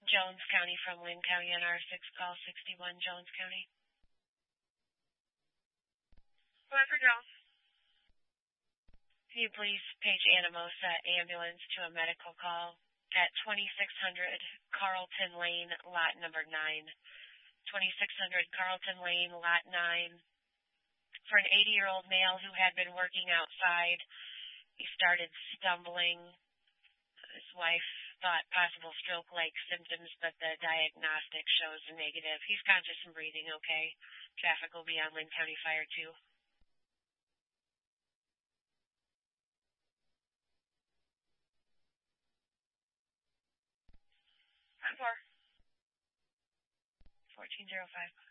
Jones County from Lynn County NR6, call 61 Jones County. What for Jones? Can you please page Anamosa ambulance to a medical call at 2600 Carlton Lane, lot number 9. 2600 Carlton Lane, lot 9. For an 80-year-old male who had been working outside. He started stumbling. His wife thought possible stroke-like symptoms, but the diagnostic shows a negative. He's conscious and breathing okay. Traffic will be on Lynn County Fire 2. 1405.